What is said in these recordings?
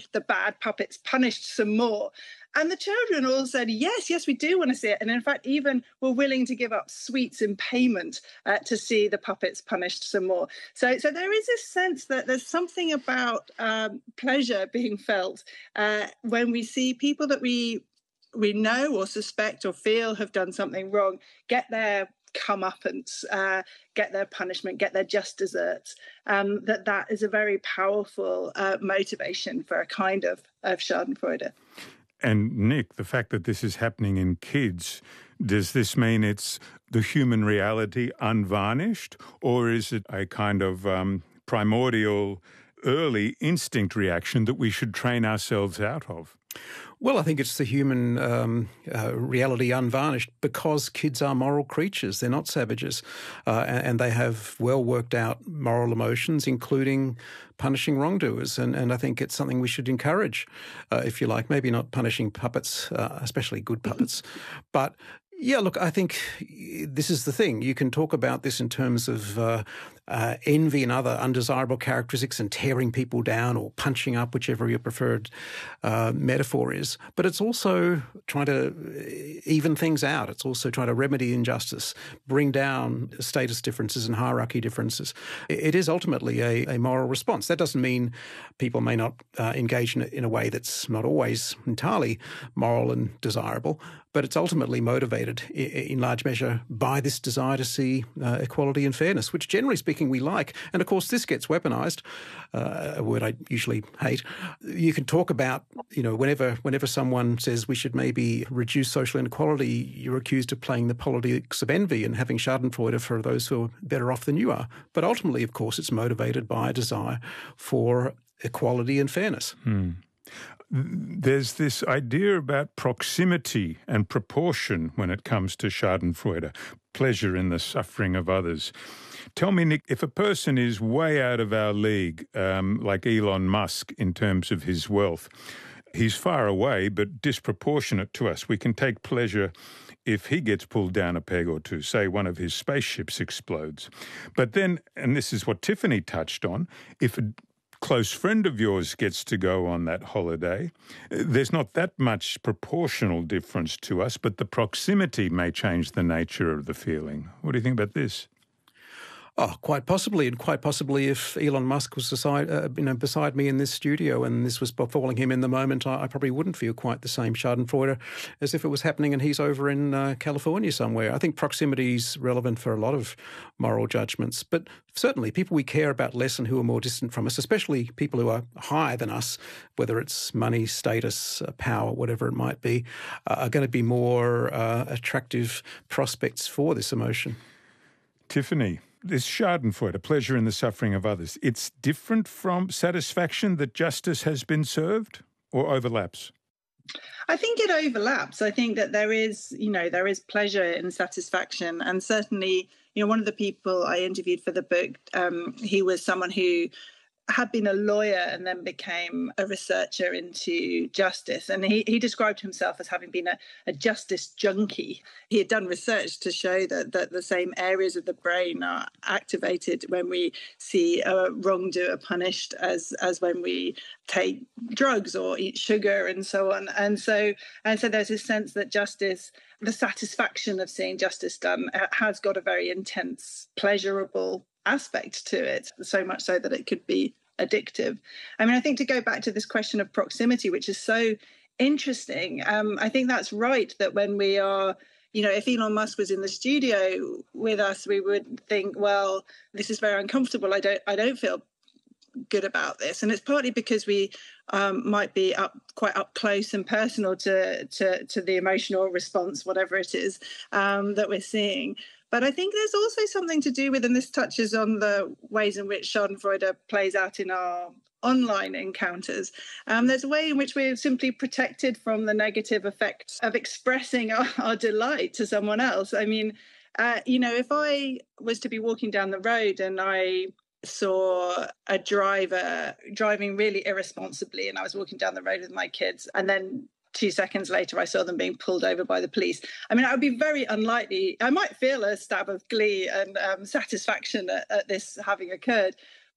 the bad puppets punished some more. And the children all said, yes, we do want to see it. And in fact, even were willing to give up sweets in payment to see the puppets punished some more. So there is this sense that there's something about pleasure being felt when we see people that we know or suspect or feel have done something wrong get their comeuppance, get their punishment, get their just desserts. That is a very powerful motivation for a kind of Schadenfreude. And Nick, the fact that this is happening in kids, does this mean it's the human reality unvarnished, or is it a kind of primordial, early instinct reaction that we should train ourselves out of? Well, I think it's the human reality unvarnished because kids are moral creatures. They're not savages. And they have well worked out moral emotions, including punishing wrongdoers. And I think it's something we should encourage, if you like. Maybe not punishing puppets, especially good puppets. But yeah, look, I think this is the thing. You can talk about this in terms of envy and other undesirable characteristics and tearing people down or punching up, whichever your preferred metaphor is. But it's also trying to even things out. It's also trying to remedy injustice, bring down status differences and hierarchy differences. It is ultimately a moral response. That doesn't mean people may not engage in a way that's not always entirely moral and desirable, but it's ultimately motivated in large measure by this desire to see equality and fairness, which generally speaking we like. And of course this gets weaponized, a word I usually hate. You can talk about, whenever someone says we should maybe reduce social inequality, you're accused of playing the politics of envy and having Schadenfreude for those who are better off than you are. But ultimately, of course, it's motivated by a desire for equality and fairness. There's this idea about proximity and proportion when it comes to Schadenfreude, pleasure in the suffering of others. Tell me, Nick, if a person is way out of our league, like Elon Musk in terms of his wealth, he's far away but disproportionate to us. We can take pleasure if he gets pulled down a peg or two, say one of his spaceships explodes. But then, and this is what Tiffany touched on, if a close friend of yours gets to go on that holiday, there's not that much proportional difference to us, but the proximity may change the nature of the feeling. What do you think about this? Oh, quite possibly. And quite possibly if Elon Musk was beside me in this studio and this was befalling him in the moment, I probably wouldn't feel quite the same Schadenfreude as if it was happening and he's over in California somewhere. I think proximity is relevant for a lot of moral judgments, but certainly people we care about less and who are more distant from us, especially people who are higher than us, whether it's money, status, power, whatever it might be, are going to be more attractive prospects for this emotion. Tiffany, this Schadenfreude, pleasure in the suffering of others, it's different from satisfaction that justice has been served, or overlaps? I think it overlaps. I think that there is pleasure in satisfaction. And certainly, one of the people I interviewed for the book, he was someone who had been a lawyer and then became a researcher into justice. And he described himself as having been a justice junkie. He had done research to show that the same areas of the brain are activated when we see a wrongdoer punished as when we take drugs or eat sugar and so on. And so there's this sense that justice, the satisfaction of seeing justice done, has got a very intense, pleasurable aspect to it, so much so that it could be addictive. I mean, I think to go back to this question of proximity, which is so interesting, I think that's right, that when we are, if Elon Musk was in the studio with us, we would think, well, this is very uncomfortable. I don't feel good about this. And it's partly because we might be quite up close and personal to the emotional response, whatever it is that we're seeing. But I think there's also something to do with, and this touches on the ways in which Schadenfreude plays out in our online encounters. There's a way in which we're simply protected from the negative effects of expressing our delight to someone else. I mean, if I was to be walking down the road and I saw a driver driving really irresponsibly and I was walking down the road with my kids, and then 2 seconds later, I saw them being pulled over by the police. I mean, I would be very unlikely. I might feel a stab of glee and satisfaction at this having occurred,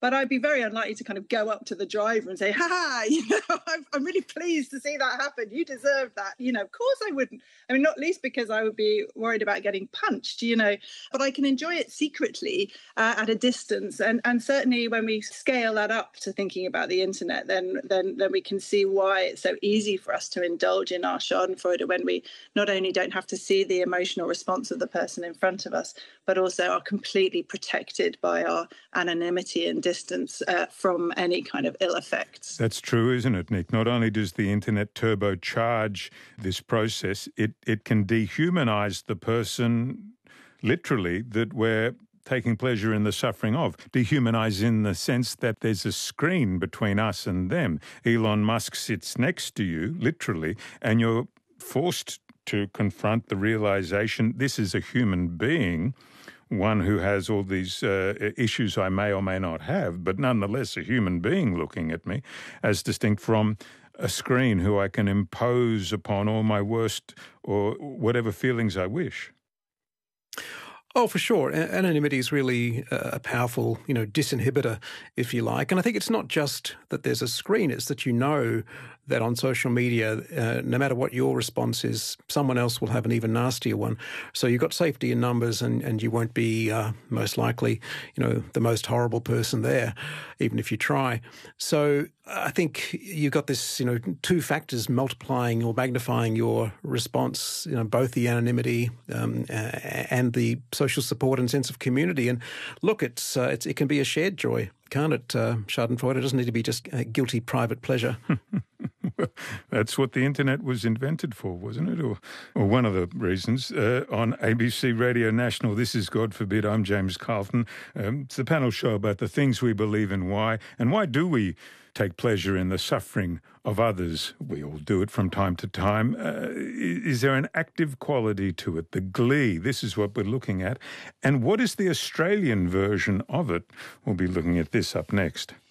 But I'd be very unlikely to kind of go up to the driver and say, I'm really pleased to see that happen. You deserve that. Of course I wouldn't. I mean, not least because I would be worried about getting punched, but I can enjoy it secretly at a distance. And certainly when we scale that up to thinking about the internet, then we can see why it's so easy for us to indulge in our schadenfreude when we not only don't have to see the emotional response of the person in front of us, but also are completely protected by our anonymity and distance from any kind of ill effects. That's true, isn't it, Nick? Not only does the internet turbocharge this process, it can dehumanize the person, literally, that we're taking pleasure in the suffering of. Dehumanize in the sense that there's a screen between us and them. Elon Musk sits next to you, literally, and you're forced to confront the realization this is a human being, one who has all these issues I may or may not have, but nonetheless a human being looking at me, as distinct from a screen who I can impose upon all my worst or whatever feelings I wish. Oh, for sure. Anonymity is really a powerful, disinhibitor, if you like. And I think it's not just that there's a screen, it's that that on social media, no matter what your response is, someone else will have an even nastier one. So you've got safety in numbers and you won't be most likely, the most horrible person there, even if you try. So I think you've got this, two factors multiplying or magnifying your response, both the anonymity and the social support and sense of community. And look, it can be a shared joy, can't it, Schadenfreude? It doesn't need to be just a guilty private pleasure. Well, that's what the internet was invented for, wasn't it? Or one of the reasons. On ABC Radio National, this is God Forbid. I'm James Carlton. It's the panel show about the things we believe in, why, and why do we take pleasure in the suffering of others? We all do it from time to time. Is there an active quality to it? The glee, this is what we're looking at. And what is the Australian version of it? We'll be looking at this up next.